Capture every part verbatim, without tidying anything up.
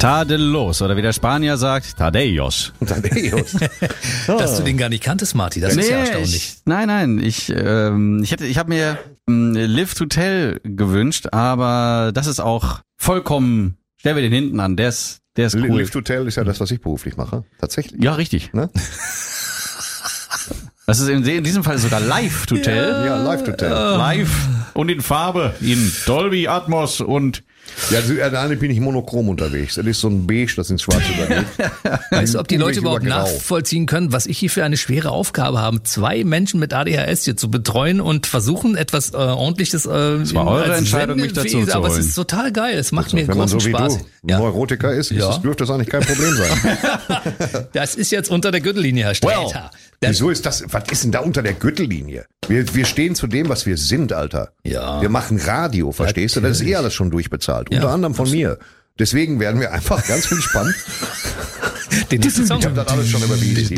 Tadellos, oder wie der Spanier sagt, Tadeios. Tadeusz. Dass du den gar nicht kanntest, Marty, das ist ja erstaunlich. Ich, nein, nein, ich, ähm, ich hätte, ich habe mir ähm, Live to Tell gewünscht, aber das ist auch vollkommen, stellen wir den hinten an, der ist, der ist cool. Live to Tell ist ja das, was ich beruflich mache. Tatsächlich. Ja, richtig. Ne? Das ist in, in diesem Fall sogar Live to Tell. Ja, Live to Tell. Live und in Farbe, in Dolby Atmos und Ja, also, alleine bin ich monochrom unterwegs. Das ist so ein Beige, das ins Schwarze übergeht. Weißt du, ob die Leute Über überhaupt Grau. nachvollziehen können, was ich hier für eine schwere Aufgabe habe, zwei Menschen mit A D H S hier zu betreuen und versuchen, etwas äh, Ordentliches äh, Es war eure als Entscheidung, mich dazu Sendefähig- zu Aber es holen. ist total geil. Es macht mir Wenn man großen so wie Spaß. du Ja. Neurotiker ist, ist Ja. das, dürfte das eigentlich kein Problem sein. Das ist jetzt unter der Gürtellinie, Herr Sträter. Das- Wieso ist das, was ist denn da unter der Gürtellinie? Wir, wir stehen zu dem, was wir sind, Alter. Ja. Wir machen Radio, verstehst du? Das ist eh alles schon durchbezahlt. Ja. Unter anderem von mir. Deswegen werden wir einfach ganz entspannt. Den nächsten Song, Ich habe das alles schon überwiesen.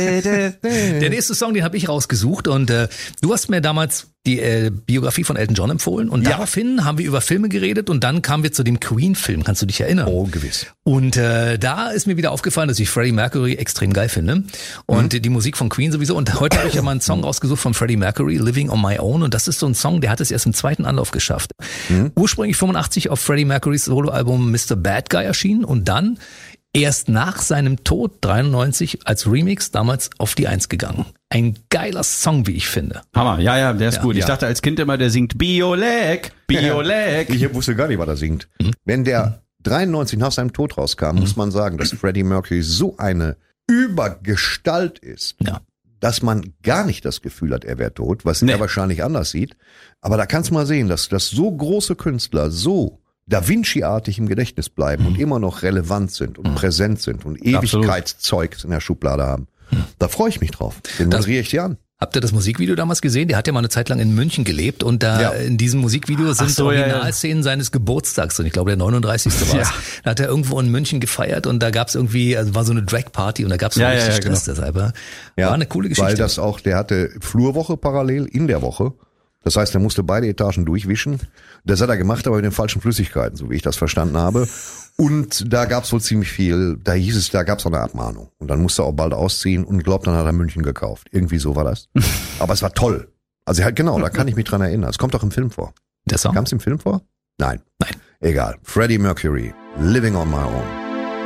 der nächste Song, den habe ich rausgesucht und äh, du hast mir damals die äh, Biografie von Elton John empfohlen und Ja. daraufhin haben wir über Filme geredet und dann kamen wir zu dem Queen-Film. Kannst du dich erinnern? Oh, gewiss. Und äh, da ist mir wieder aufgefallen, dass ich Freddie Mercury extrem geil finde und Mhm. die Musik von Queen sowieso. Und heute habe ich ja mal einen Song rausgesucht von Freddie Mercury, Living on My Own. Und das ist so ein Song, der hat es erst im zweiten Anlauf geschafft. Mhm. Ursprünglich fünfundachtzig auf Freddie Mercurys Soloalbum Mister Bad Guy erschienen und dann erst nach seinem Tod dreiundneunzig als Remix damals auf die Eins gegangen. Ein geiler Song, wie ich finde. Hammer. Ja, ja, der ist Ja, gut. Ich ja. dachte als Kind immer, der singt Bioleg, Bioleg. Ich wusste gar nicht, was er singt. Wenn der dreiundneunzig nach seinem Tod rauskam, muss man sagen, dass Freddie Mercury so eine Übergestalt ist, Ja. dass man gar nicht das Gefühl hat, er wäre tot, was Nee. er wahrscheinlich anders sieht. Aber da kannst du mal sehen, dass, dass so große Künstler so Da Vinci-artig im Gedächtnis bleiben und immer noch relevant sind und präsent sind und Ewigkeitszeugs in der Schublade haben. Da freue ich mich drauf. Den Das- moderiere ich dir an. Habt ihr das Musikvideo damals gesehen? Der hat ja mal eine Zeit lang in München gelebt und da Ja. in diesem Musikvideo sind so, ja, ja. Originalszenen seines Geburtstags und ich glaube der neununddreißigste war es. Ja. Da hat er irgendwo in München gefeiert und da gab es irgendwie, also war so eine Drag-Party und da gab es so Ja, richtig ja, ja, Stress deshalb. ja. War eine coole Geschichte. Weil das auch, der hatte Flurwoche parallel in der Woche. Das heißt, er musste beide Etagen durchwischen. Das hat er gemacht, aber mit den falschen Flüssigkeiten, so wie ich das verstanden habe. Und da gab's wohl ziemlich viel, da hieß es, da gab's auch eine Abmahnung. Und dann musste er auch bald ausziehen und glaubt, dann hat er München gekauft. Irgendwie so war das. Aber es war toll. Also halt genau, da kann ich mich dran erinnern. Es kommt auch im Film vor. Der Song? Kam's im Film vor? Nein. Nein. Egal. Freddie Mercury, Living on My Own.